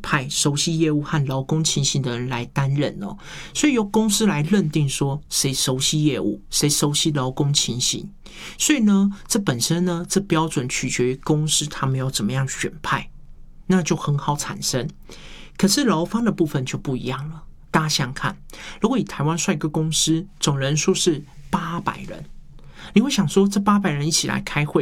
派熟悉业务和劳工情形的人来担任哦，所以由公司来认定说谁熟悉业务，谁熟悉劳工情形。所以呢，这本身呢，这标准取决于公司他们要怎么样选派，那就很好产生。可是劳方的部分就不一样了。大家想想看，如果以台湾帅哥公司总人数是800人，你会想说这800人一起来开会